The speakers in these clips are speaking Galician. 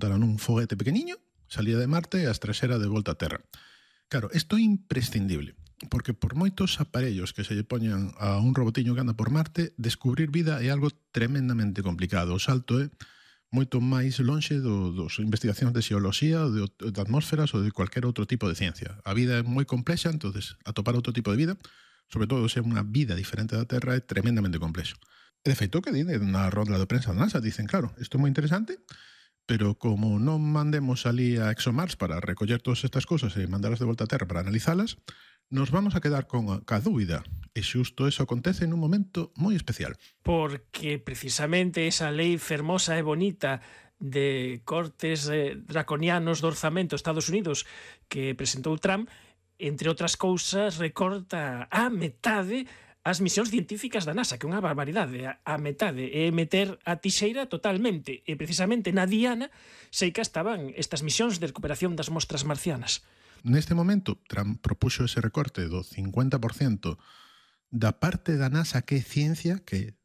montaran un foguete pequeniño, salía de Marte e as trasera de volta a Terra. Claro, isto é imprescindible, porque por moitos aparellos que se lle poñan a un robotiño que anda por Marte, descubrir vida é algo tremendamente complicado. O salto é moito máis lonxe dos investigacións de xeoloxía, de atmósferas ou de cualquier outro tipo de ciencia. A vida é moi complexa, entonces atopar outro tipo de vida, sobre todo se é unha vida diferente da Terra, é tremendamente complexo. E de feito, que dicen na ronda de prensa da NASA, dicen, claro, isto é moi interesante, pero como non mandemos ali a ExoMars para recoller todas estas cosas e mandalas de volta a Terra para analizalas, nos vamos a quedar con a dúbida. E xusto eso acontece nun momento moi especial. Porque precisamente esa lei fermosa e bonita de cortes draconianos do orzamento de Estados Unidos que presentou Trump, entre outras cousas, recorta a metade as misións científicas da NASA, que é unha barbaridade, a metade, é meter a tixeira totalmente, e precisamente na Diana sei que estaban estas misións de recuperación das mostras marcianas. Neste momento, Trump propuxo ese recorte do 50% da parte da NASA que é ciencia, que é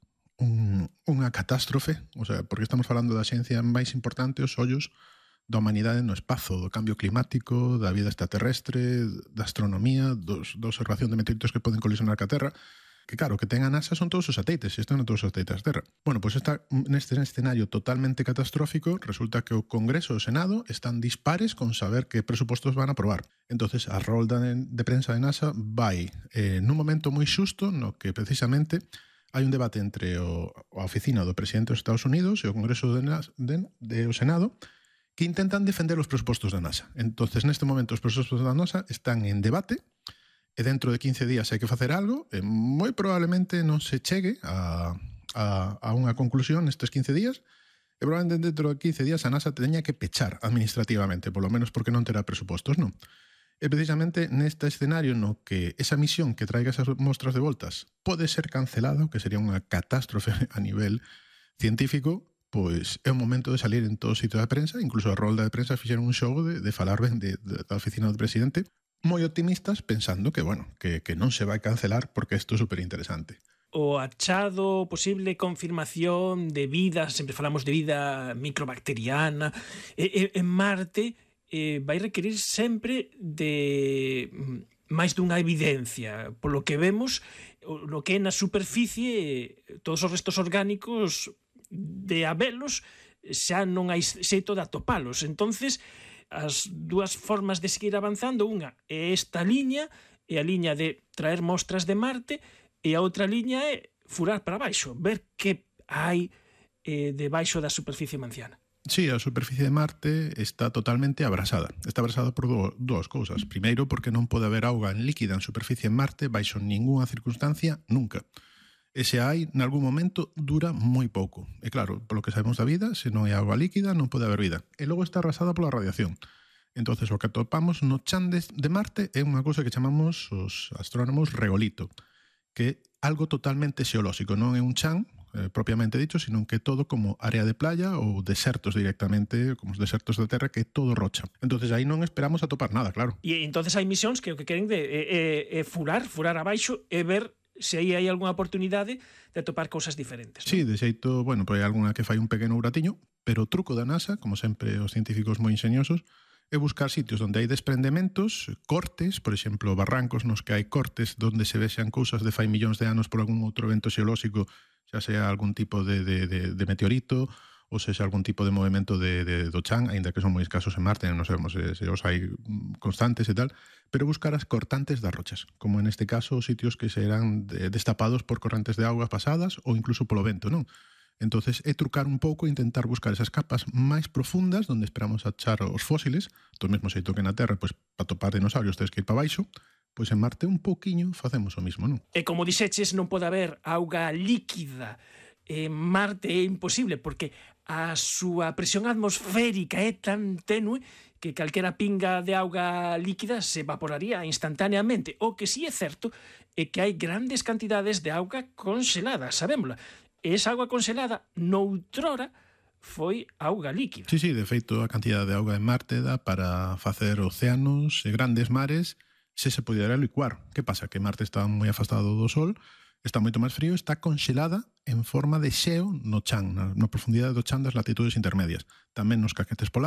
unha catástrofe, o sea, porque estamos falando da ciencia máis importante, os ollos da humanidade no espazo, do cambio climático, da vida extraterrestre, da astronomía, da observación de meteoritos que poden colisionar ca Terra, que claro, que ten a NASA son todos os satélites, e están todos os satélites da Terra. Bueno, pois está neste escenario totalmente catastrófico, resulta que o Congreso e o Senado están dispares con saber que presupostos van a aprobar. Entonces, a rolda de prensa de NASA vai nun momento moi xusto no que precisamente hai un debate entre a oficina do presidente dos Estados Unidos e o Congreso o Senado que intentan defender os presupostos da NASA. Entonces, neste momento, os presupostos da NASA están en debate e dentro de 15 días hai que facer algo e moi probablemente non se chegue a unha conclusión nestes 15 días e probablemente dentro de 15 días a NASA teña que pechar administrativamente, polo menos porque non terá presupostos, non? E precisamente neste escenario no que esa misión que traiga esas mostras de voltas pode ser cancelada, o que sería unha catástrofe a nivel científico, pois é o momento de salir en todo sitio da prensa, incluso a rolda de prensa fixeron un xogo de falar ben da oficina do presidente, moi optimistas, pensando que, bueno, que non se vai cancelar porque isto é superinteresante. O achado, posible confirmación de vida, sempre falamos de vida microbacteriana, en Marte vai requerir sempre de máis dunha evidencia. Polo que vemos, no que é na superficie, todos os restos orgánicos de habelos xa non hai xeito de atopalos. Entonces, as dúas formas de seguir avanzando, unha é esta liña, é a liña de traer mostras de Marte, e a outra liña é furar para baixo, ver que hai debaixo da superficie marciana. Sí, a superficie de Marte está totalmente abrasada. Está abrasada por dúas cousas. Primeiro, porque non pode haber auga en líquida en superficie en Marte baixo ninguna circunstancia, nunca. E se hai, nalgún momento, dura moi pouco. E claro, polo que sabemos da vida, se non hai auga líquida, non pode haber vida. E logo está arrasada pola radiación. Entonces, o que atopamos no chan de Marte é unha cousa que chamamos os astrónomos regolito, que é algo totalmente xeolóxico. Non é un chan, propiamente dicho, sino que é todo como área de playa ou desertos directamente, como os desertos da Terra, que é todo rocha. Entonces, aí non esperamos atopar nada, claro. E entonces hai misións que o que queren é furar abaixo e ver se aí hai algunha oportunidade de atopar cousas diferentes. Sí, de xeito, bueno, pois hai algunha que fai un pequeno uratiño, pero o truco da NASA, como sempre os científicos moi ingeniosos, é buscar sitios onde hai desprendementos, cortes, por exemplo, barrancos nos que hai cortes onde se vexan cousas de fai millóns de anos por algún outro evento xeolóxico, xa sea algún tipo de meteorito ou sexa algún tipo de movimento do chan, aínda que son moi escasos en Marte, non sabemos se os hai constantes e tal, pero buscar as cortantes das rochas, como en este caso os sitios que serán destapados por correntes de auga pasadas ou incluso polo vento, non? Entonces é trucar un pouco e intentar buscar esas capas máis profundas onde esperamos achar os fósiles, do mesmo xeito que na Terra, pois para topar dinosaurios tens que ir para baixo, pois en Marte un pouquiño facemos o mismo, non? E como dixeches, non pode haber auga líquida. En Marte é imposible porque a súa presión atmosférica é tan tenue que calquera pinga de auga líquida se evaporaría instantáneamente. O que sí é certo é que hai grandes cantidades de auga congelada, sabémola. E esa auga congelada noutrora foi auga líquida. Sí, de feito, a cantidade de auga en Marte dá para facer océanos e grandes mares se pudera licuar. Que pasa? Que Marte está moi afastado do Sol, está moito máis frío, está congelada en forma de xeo no chan, na profundidade do chan das latitudes intermedias. Tamén nos caquetes polares,